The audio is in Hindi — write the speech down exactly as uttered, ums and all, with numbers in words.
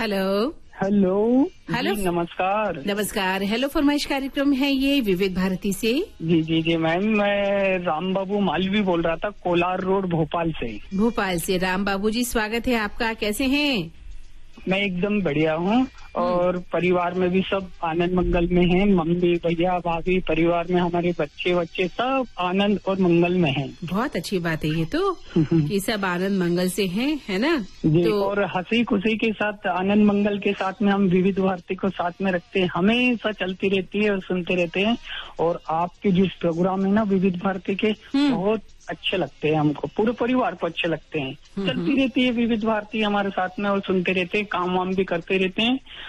हेलो हेलो हेलो जी, नमस्कार। नमस्कार। हेलो फरमाइश कार्यक्रम है ये विविध भारती से। जी जी जी मैम, मैं राम बाबू मालवी बोल रहा था, कोलार रोड भोपाल से। भोपाल से राम बाबू जी, स्वागत है आपका। कैसे हैं? मैं एकदम बढ़िया हूँ और परिवार में भी सब आनंद मंगल में हैं। मम्मी भैया भाभी, परिवार में हमारे बच्चे बच्चे सब आनंद और मंगल में हैं। बहुत अच्छी बात है ये तो कि सब आनंद मंगल से हैं, है ना? जी तो और हंसी खुशी के साथ, आनंद मंगल के साथ में हम विविध भारती को साथ में रखते हैं, हमेशा चलती रहती है और सुनते रहते हैं। और आपके जिस प्रोग्राम है ना विविध भारती के, बहुत अच्छे लगते हैं हमको, पूरे परिवार को अच्छे लगते हैं। चलती रहती है विविध भारती हमारे साथ में और सुनते रहते हैं, काम वाम भी करते रहते हैं।